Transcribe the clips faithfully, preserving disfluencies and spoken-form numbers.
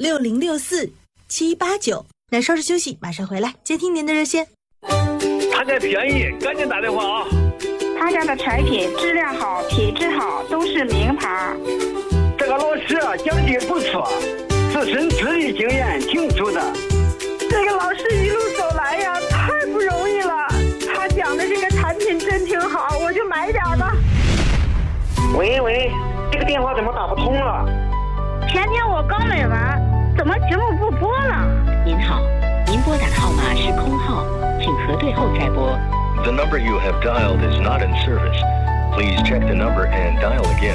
六零六四七八九。那稍事休息，马上回来接听您的热线。 他家便宜，赶紧打电话啊！ 他家的产品质量好，品质好，都是名牌。 这个老师啊，讲的不错，自身资历经验挺足的。 这个老师一路走来呀，太不容易了。他讲的这个产品真挺好，我就买点吧。 喂喂，这个电话怎么打不通了？ 前天我刚买完，怎么节目不播了？ 您好，您拨打的号码是空号，请核对后再拨。 The number you have dialed is not in service. Please check the number and dial again.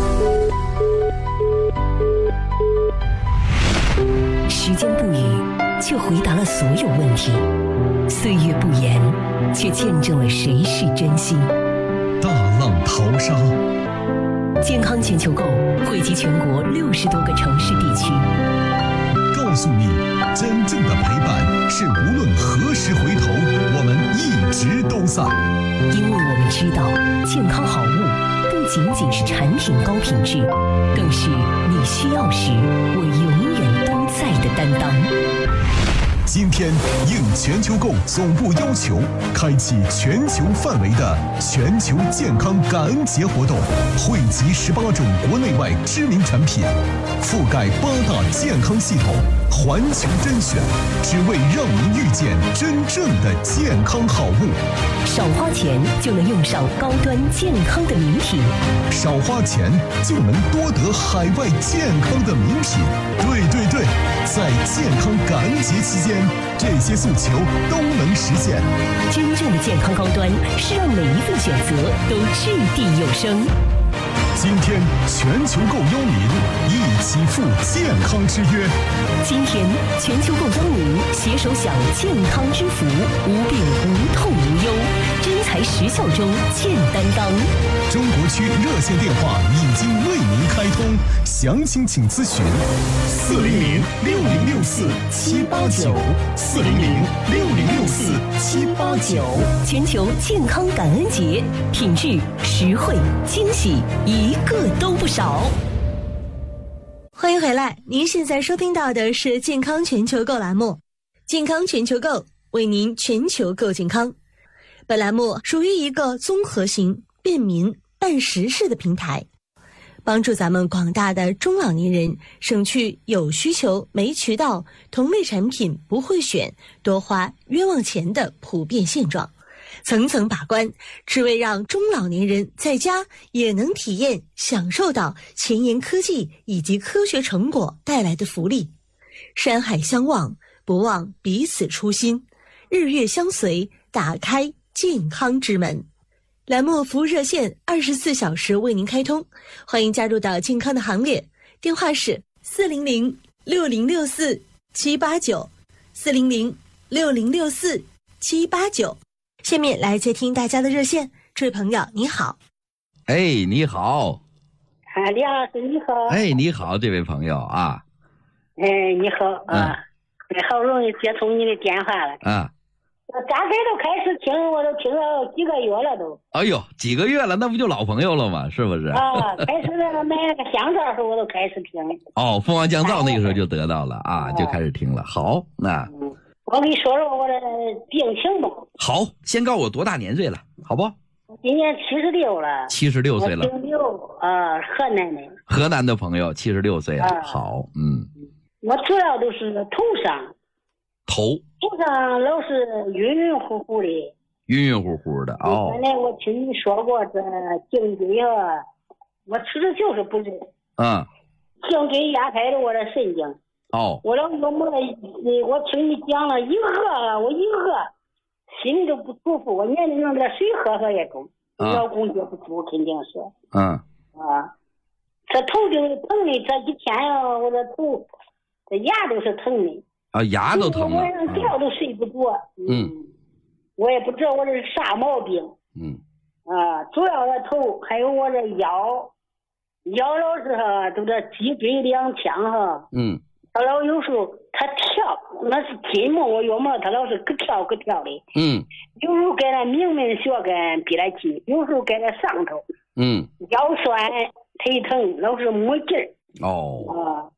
时间不语，却回答了所有问题；岁月不言，却见证了谁是真心。 大浪淘沙， 健康全球购汇集全国六十多个城市地区， 告诉你，真正的陪伴是无论何时回头，我们一直都在。 因为我们知道，健康好物不仅仅是产品高品质，更是你需要时我永远都在的担当。 今天应全球购总部要求，开启全球范围的全球健康感恩节活动，汇集十八种国内外知名产品，覆盖八大健康系统，环球甄选，只为让您遇见真正的健康好物。 少花钱就能用上高端健康的名品， 少花钱就能多得海外健康的名品。对对对，在健康感恩节期间，这些诉求都能实现。 真正的健康高端是让每一份选择都掷地有声。 今天全球购邀您一起赴健康之约。 今天全球购邀您携手享健康之福，无病无痛无忧，真材实效中见担当。 中国区热线电话已经为您开通，详情请咨询四零零六零六四七八九四零零六零六四七八九。 全球健康感恩节，品质、实惠、惊喜，一个都不少。 欢迎回来，您现在收听到的是健康全球购栏目，健康全球购为您全球购健康。本栏目属于一个综合型、便民、办实事的平台，帮助咱们广大的中老年人省去有需求没渠道、同类产品不会选、多花冤枉钱的普遍现状，层层把关，只为让中老年人在家也能体验享受到前沿科技以及科学成果带来的福利。山海相望，不忘彼此初心，日月相随，打开健康之门。栏目服务热线二十四小时为您开通，欢迎加入到健康的行列，电话是四零零六零六四七八九四零零六零六四七八九。下面来接听大家的热线，这位朋友你好。 哎，你好。 啊，李老师你好。 哎，你好，这位朋友啊。 哎，你好啊，嗯、好不容易接通你的电话了啊。 我刚才都开始听，我都听了几个月了都。 哎呦，几个月了，那不就老朋友了吗？是不是？ 啊，开始那个买那个香皂时候我都开始听。 哦，蜂王降噪那个时候就得到了啊，就开始听了。好，那、 嗯、我给你说说我的病情吧。 好，先告诉我多大年岁了，好不？ 今年七十六了。 七十六岁了。 七十六啊，河南的。 河南的朋友，七十六岁了、啊。好，嗯。 我主要都是头上。 头头上老是晕晕乎乎的， 晕晕乎乎的哦。 原来我听你说过这颈椎啊，我吃的就是不是， 嗯， 颈椎压开了我的神经。 哦， 我老有么我听你讲了一喝，我一喝心里都不舒服，我年龄弄点水喝喝也中， 嗯、 老公就不舒服，肯定是。 嗯。 啊，这头就疼的，这几天啊，我这头这牙都是疼的。 啊，牙都疼了， 晚上觉都睡不着。 嗯， 我也不知道我这是啥毛病。 嗯， 啊，主要的头还有我这腰，腰老是哈，都这脊椎两腔哈。 嗯， 他老有时候他跳，那是筋嘛，我要么他老是咯跳咯跳的。 嗯， 有时候在那明明血管比来筋，有时候在那上头。 嗯， 腰酸腿疼，老是没劲儿。 哦。 啊。